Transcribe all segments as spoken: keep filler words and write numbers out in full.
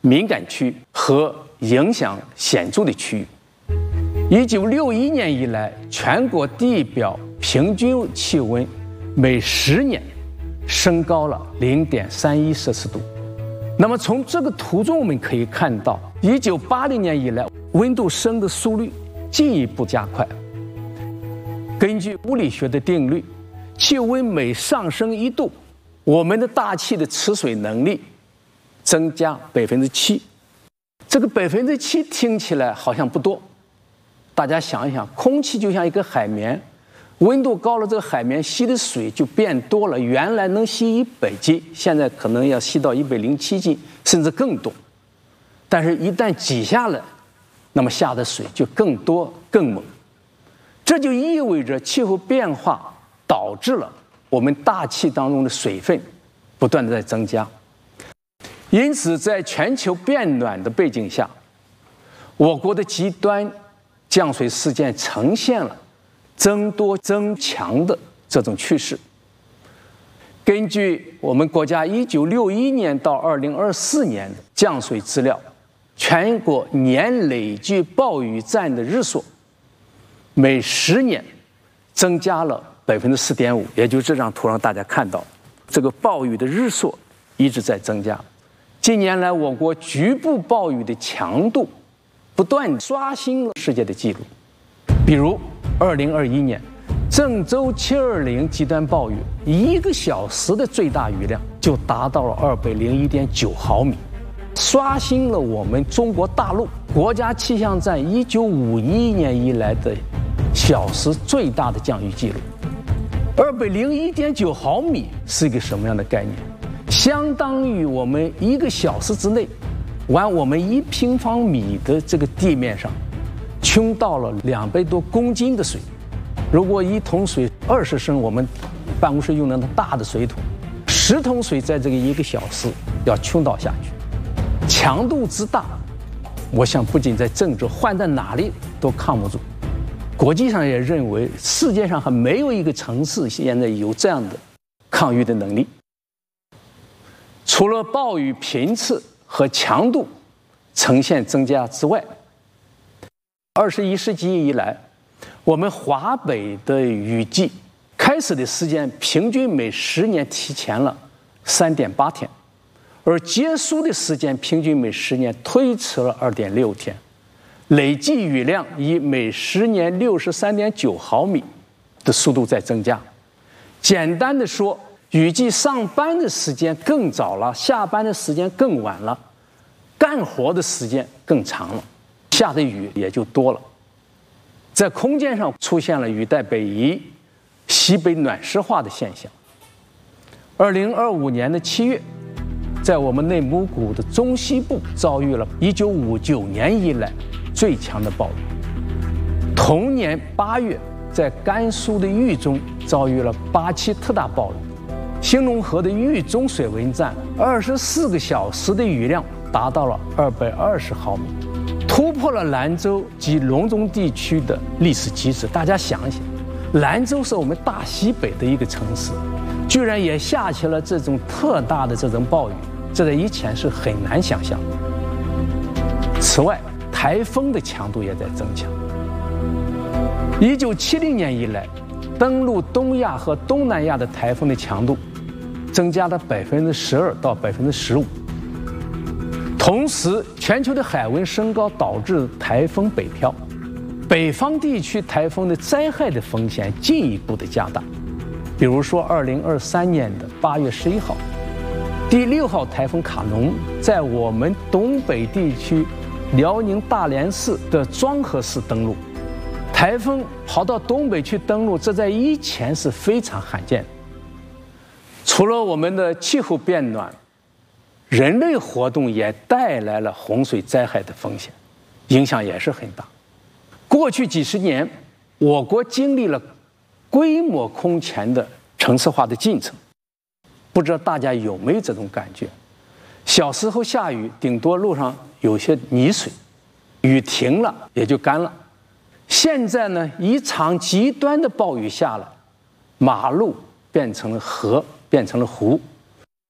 敏感区和影响显著的区域。一九六一年以来，全国地表平均气温每十年升高了零点三一摄氏度。那么从这个图中我们可以看到，一九八零年以来，温度升的速率进一步加快。根据物理学的定律，气温每上升一度，我们的大气的持水能力增加百分之七。这个百分之七听起来好像不多，大家想一想，空气就像一个海绵，温度高了，这个海绵吸的水就变多了，原来能吸一百斤，现在可能要吸到一百零七斤，甚至更多。但是一旦挤下来，那么下的水就更多更猛。这就意味着气候变化导致了我们大气当中的水分不断的在增加。因此在全球变暖的背景下，我国的极端降水事件呈现了增多增强的这种趋势。根据我们国家一九六一年到二零二四年的降水资料，全国年累计暴雨占的日数每十年增加了百分之四点五，也就是这张图让大家看到，这个暴雨的日数一直在增加。近年来，我国局部暴雨的强度不断刷新了世界的纪录。比如，二零二一年，郑州七二零极端暴雨一个小时的最大雨量就达到了二百零一点九毫米，刷新了我们中国大陆国家气象站一九五一年以来的小时最大的降雨记录。二百零一点九毫米是一个什么样的概念？相当于我们一个小时之内，往我们一平方米的这个地面上倾倒了两百多公斤的水。如果一桶水二十升，我们办公室用的那大的水桶，十桶水在这个一个小时要倾倒下去，强度之大，我想不仅在郑州，换在哪里都抗不住。国际上也认为，世界上还没有一个城市现在有这样的抗御的能力。除了暴雨频次和强度呈现增加之外，二十一世纪以来，我们华北的雨季开始的时间平均每十年提前了三点八天，而结束的时间平均每十年推迟了二点六天，累计雨量以每十年六十三点九毫米的速度在增加。简单的说，雨季上班的时间更早了，下班的时间更晚了，干活的时间更长了，下的雨也就多了。在空间上出现了雨带北移、西北暖湿化的现象。二零二五年的七月，在我们内蒙古的中西部遭遇了一九五九年以来最强的暴雨。同年八月，在甘肃的豫中遭遇了八七特大暴雨。兴隆河的豫中水文站二十四个小时的雨量达到了二百二十毫米，突破了兰州及隆中地区的历史极值。大家想一想，兰州是我们大西北的一个城市，居然也下起了这种特大的这种暴雨，这在以前是很难想象的。此外，台风的强度也在增强。一九七零年以来，登陆东亚和东南亚的台风的强度增加了百分之十二到百分之十五。同时，全球的海温升高导致台风北漂，北方地区台风的灾害的风险进一步的加大。比如说，二零二三年的八月十一号，第六号台风卡农在我们东北地区辽宁大连市的庄河市登陆。台风跑到东北去登陆，这在以前是非常罕见的。除了我们的气候变暖，人类活动也带来了洪水灾害的风险，影响也是很大。过去几十年，我国经历了规模空前的城市化的进程，不知道大家有没有这种感觉？小时候下雨，顶多路上有些泥水，雨停了也就干了。现在呢，一场极端的暴雨下来，马路变成了河，变成了湖。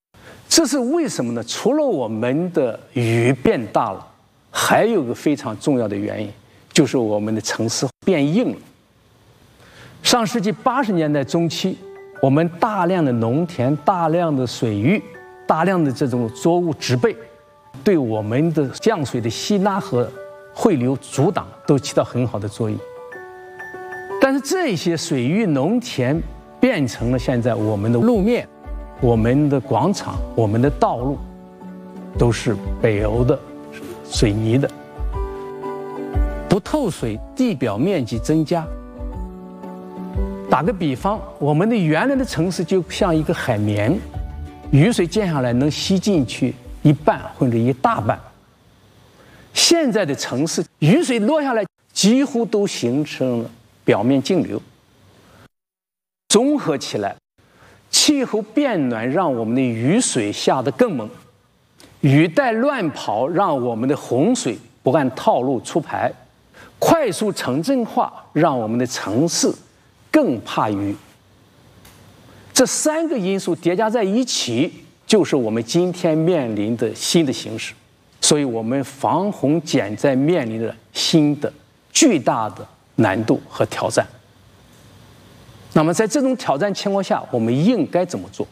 这是为什么呢？除了我们的雨变大了，还有个非常重要的原因，就是我们的城市变硬了。上世纪八十年代中期，我们大量的农田、大量的水域、大量的这种作物植被，对我们的降水的吸纳和汇流阻挡都起到很好的作用。但是这些水域、农田变成了现在我们的路面、我们的广场、我们的道路，都是北欧的水泥的，不透水，地表面积增加。打个比方，我们的原来的城市就像一个海绵，雨水溅下来能吸进去一半或者一大半。现在的城市，雨水落下来几乎都形成了表面径流。综合起来，气候变暖让我们的雨水下得更猛，雨带乱跑让我们的洪水不按套路出排，快速城镇化让我们的城市更怕雨。这三个因素叠加在一起，就是我们今天面临的新的形势。所以我们防洪减灾面临着新的巨大的难度和挑战。那么在这种挑战情况下，我们应该怎么做？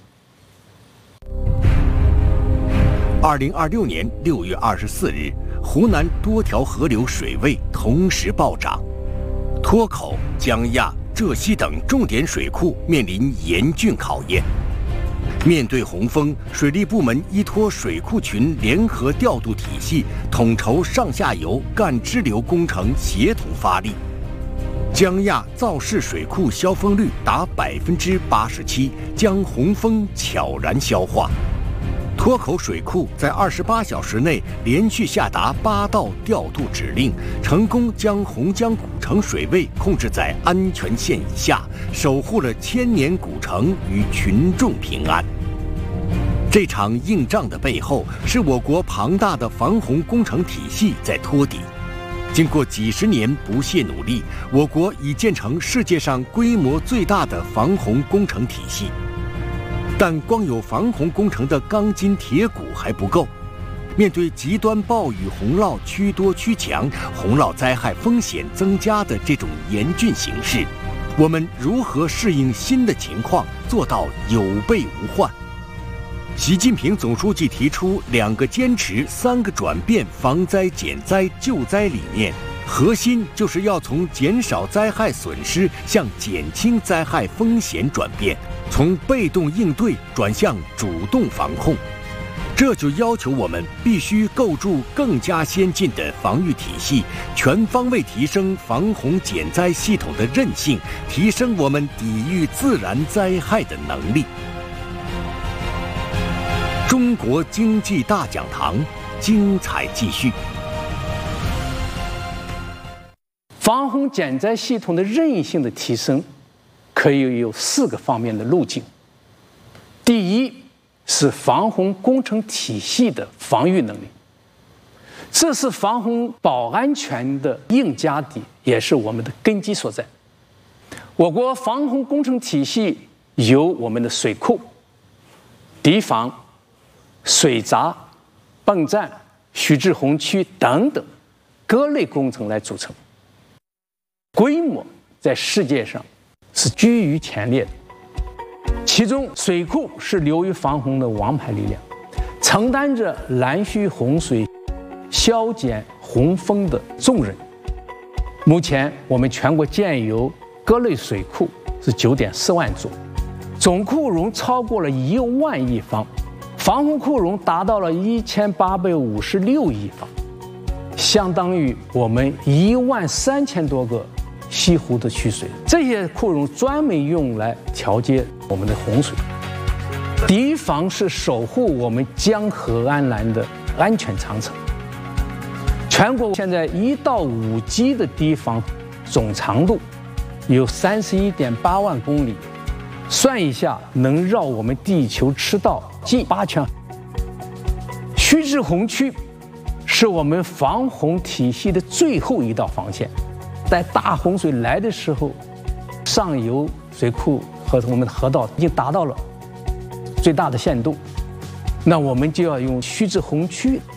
二零二六年六月二十四日，湖南多条河流水位同时暴涨，脱口、江亚、浙西等重点水库面临严峻考验。面对洪峰，水利部门依托水库群联合调度体系，统筹上下游干支流工程协同发力。江亚造市水库消峰率达百分之八十七，将洪峰悄然消化。脱口水库在二十八小时内连续下达八道调度指令，成功将洪江古城水位控制在安全线以下，守护了千年古城与群众平安。这场硬仗的背后，是我国庞大的防洪工程体系在托底。经过几十年不懈努力，我国已建成世界上规模最大的防洪工程体系。但光有防洪工程的钢筋铁骨还不够，面对极端暴雨洪涝趋多趋强、洪涝灾害风险增加的这种严峻形势，我们如何适应新的情况，做到有备无患？习近平总书记提出两个坚持、三个转变防灾减灾救灾理念，核心就是要从减少灾害损失向减轻灾害风险转变，从被动应对转向主动防控。这就要求我们必须构筑更加先进的防御体系，全方位提升防洪减灾系统的韧性，提升我们抵御自然灾害的能力。中国经济大讲堂，精彩继续。 防洪减灾系统的韧性的提升，可以有四个方面的路径。第一是防洪工程体系的防御能力，这是防洪保安全的硬家底，也是我们的根基所在。我国防洪工程体系由我们的水库、堤防、水闸、泵站、蓄滞洪区等等各类工程来组成，规模在世界上是居于前列的。其中水库是流域防洪的王牌力量，承担着拦蓄洪水、消减洪峰的重任。目前我们全国建有各类水库是九点四万座，总库容超过了一万亿方，防洪库容达到了一千八百五十六亿方，相当于我们一万三千多个西湖的蓄水。这些库容专门用来调节我们的洪水。堤防是守护我们江河安澜的安全长城。全国现在一到五级的堤防总长度有三十一点八万公里，算一下能绕我们地球赤道近八圈。蓄滞洪区是我们防洪体系的最后一道防线，在大洪水来的时候，上游水库和我们的河道已经达到了最大的限度， 那我们就要用须知洪区